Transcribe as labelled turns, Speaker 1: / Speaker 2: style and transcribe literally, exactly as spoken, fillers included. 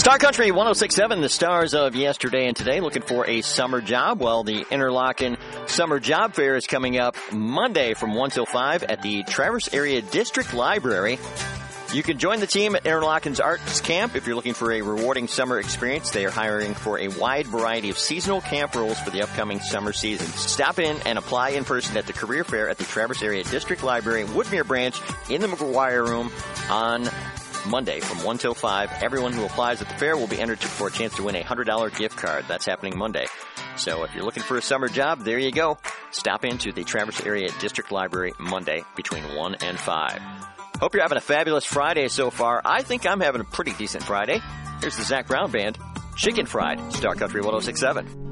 Speaker 1: Star Country one oh six point seven, the stars of yesterday and today, looking for a summer job. Well, the Interlochen Summer Job Fair is coming up Monday from one till five at the Traverse Area District Library. You can join the team at Interlochen's Arts Camp if you're looking for a rewarding summer experience. They are hiring for a wide variety of seasonal camp roles for the upcoming summer season. Stop in and apply in person at the career fair at the Traverse Area District Library, Woodmere Branch, in the McGuire Room on Monday from one till five. Everyone who applies at the fair will be entered for a chance to win a one hundred dollars gift card. That's happening Monday. So if you're looking for a summer job, there you go. Stop into the Traverse Area District Library Monday between one and five. Hope you're having a fabulous Friday so far. I think I'm having a pretty decent Friday. Here's the Zach Brown Band, Chicken Fried, Star Country one oh six point seven.